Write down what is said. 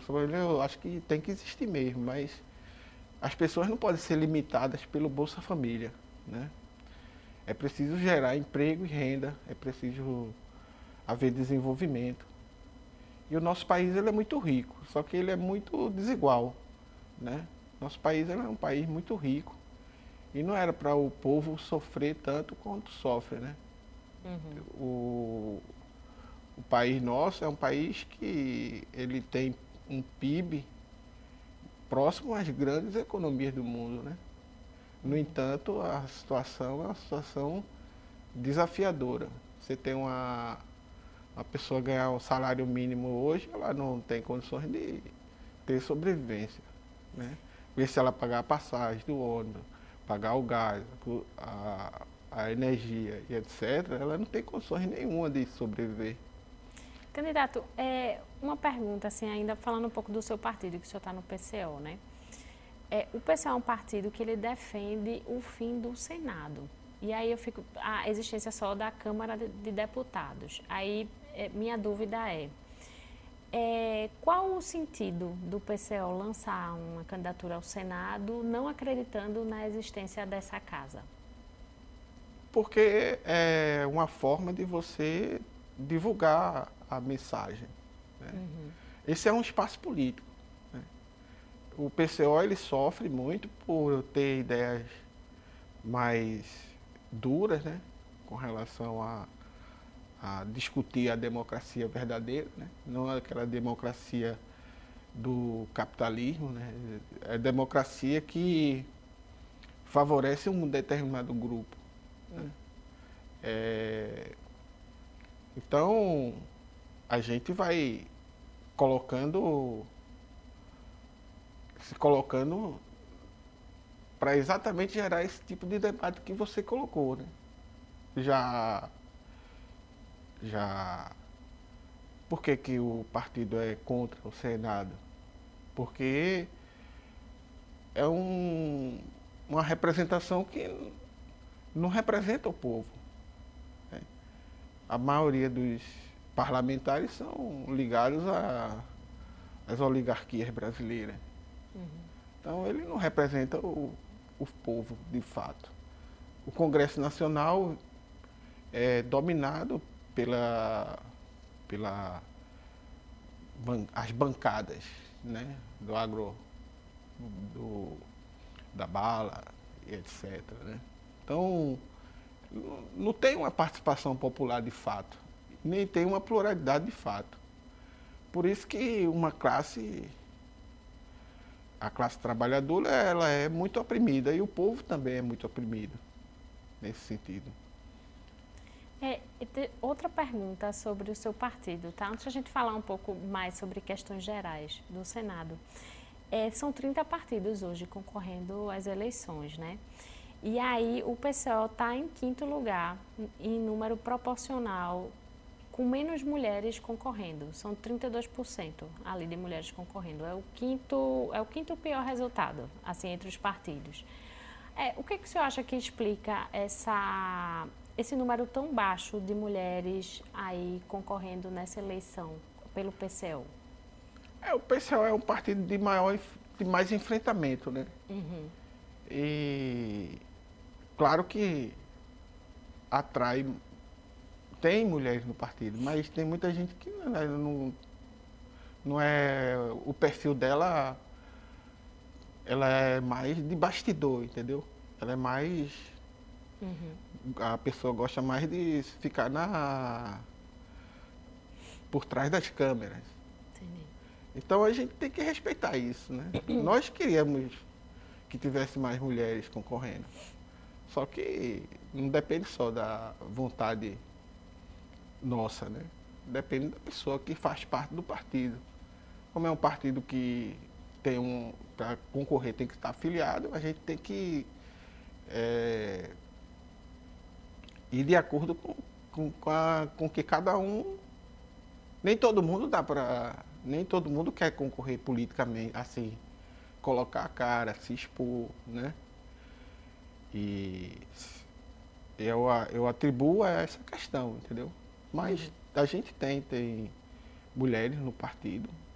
Bolsa Família eu acho que tem que existir mesmo, mas as pessoas não podem ser limitadas pelo Bolsa Família, né? É preciso gerar emprego e renda, é preciso haver desenvolvimento. E o nosso país ele é muito rico, só que ele é muito desigual, né? Nosso país ele é um país muito rico e não era para o povo sofrer tanto quanto sofre, né? Uhum. O, o país nosso é um país que ele tem um PIB próximo às grandes economias do mundo, né? No entanto, a situação é uma situação desafiadora. Você tem uma pessoa ganhar um salário mínimo hoje, ela não tem condições de ter sobrevivência, né? Ver se ela pagar a passagem do ônibus, pagar o gás, a energia e etc., ela não tem condições nenhuma de sobreviver. Candidato, uma pergunta, assim, ainda falando um pouco do seu partido, que o senhor está no PCO, né? O PCO é um partido que ele defende o fim do Senado. E aí eu fico, a existência só da Câmara de Deputados. Aí minha dúvida qual o sentido do PCO lançar uma candidatura ao Senado não acreditando na existência dessa casa? Porque é uma forma de você divulgar a mensagem, né? Esse é um espaço político, né? O PCO ele sofre muito por ter ideias mais duras, né, com relação a discutir a democracia verdadeira, né? Não é aquela democracia do capitalismo, né? É democracia que favorece um determinado grupo, né? É, então a gente vai colocando, se colocando para exatamente gerar esse tipo de debate que você colocou, né? Já, já, por que que o partido é contra o Senado? Porque é uma representação que não representa o povo, né? A maioria dos parlamentares são ligados às oligarquias brasileiras. Então ele não representa o povo de fato. O Congresso Nacional é dominado pela, pela as bancadas, né, do agro, do, da bala e etc., né? Então não tem uma participação popular de fato, nem tem uma pluralidade de fato. Por isso que a classe trabalhadora, ela é muito oprimida e o povo também é muito oprimido nesse sentido. Outra pergunta sobre o seu partido, tá? Antes de a gente falar um pouco mais sobre questões gerais do Senado. São 30 partidos hoje concorrendo às eleições, né? E aí o PCO está em quinto lugar em número proporcional, com menos mulheres concorrendo. São 32% ali de mulheres concorrendo. É o quinto pior resultado, assim, entre os partidos. O que o senhor acha que explica esse número tão baixo de mulheres aí concorrendo nessa eleição pelo PCO? O PCO é um partido de mais enfrentamento, né? E claro que atrai, tem mulheres no partido, mas tem muita gente que não é, o perfil dela, ela é mais de bastidor, entendeu? Ela é mais, a pessoa gosta mais de ficar por trás das câmeras. Entendi. Então a gente tem que respeitar isso, né? Nós queríamos que tivesse mais mulheres concorrendo. Só que não depende só da vontade nossa, né? Depende da pessoa que faz parte do partido. Como é um partido que para concorrer tem que estar afiliado, a gente tem que ir de acordo com que cada um. Nem todo mundo dá para. Nem todo mundo quer concorrer politicamente, assim, colocar a cara, se expor, né? E eu atribuo a essa questão, entendeu? Mas a gente tem mulheres no partido,